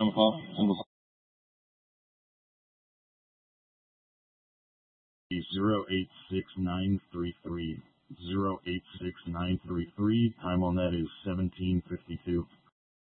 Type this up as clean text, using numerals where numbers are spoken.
Single call. Single call. 086933. 086933. Time on that is 17:52.